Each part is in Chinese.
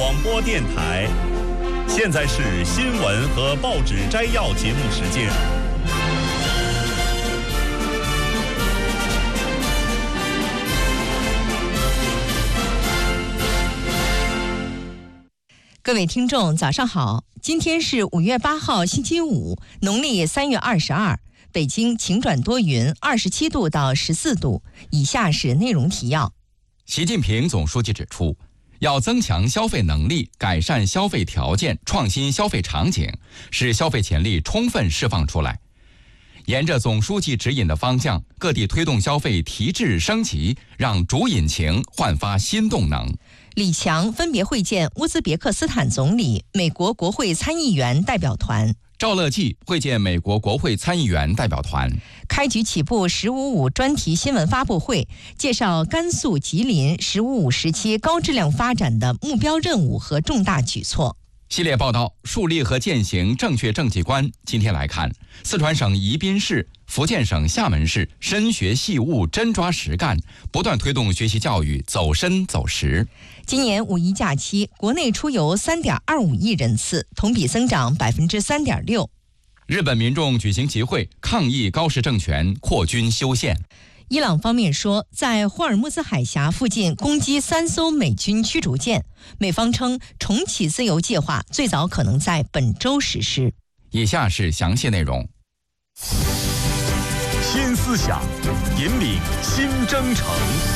广播电台。现在是新闻和报纸摘要节目时间。 各位听众，早上好！今天是5月8号，星期五，农历3月22。北京晴转多云，27度到14度。以下是内容提要。 习近平总书记指出，要增强消费能力，改善消费条件，创新消费场景，使消费潜力充分释放出来。沿着总书记指引的方向，各地推动消费提质升级，让主引擎焕发新动能。 李强分别会见乌兹别克斯坦总理、美国国会参议员代表团。 赵乐际会见美国国会参议员代表团。 开局起步“15.5”专题新闻发布会，介绍甘肃、吉林“15.5”时期高质量发展的目标任务和重大举措。 系列报道树立和践行正确政绩观。今天来看，四川省宜宾市、福建省厦门市深学细悟、真抓实干，不断推动学习教育走深走实。 今年五一假期，国内出游3.25亿人次，同比增长3.6%。 日本民众举行集会抗议高氏政权扩军修宪。 伊朗方面说，在霍尔木兹海峡附近攻击3艘美军驱逐舰，美方称重启自由计划最早可能在本周实施。 以下是详细内容。 新思想，引领新征程。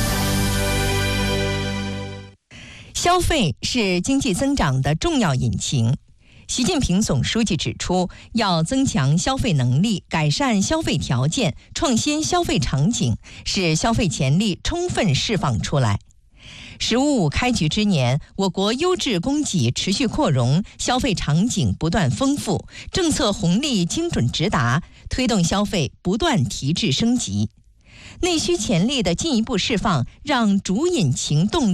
消费是经济增长的重要引擎。习近平总书记指出，要增强消费能力，改善消费条件，创新消费场景，使消费潜力充分释放出来。“15.5”开局之年，我国优质供给持续扩容，消费场景不断丰富，政策红利精准直达，推动消费不断提质升级。内需潜力的进一步释放，让主引擎动力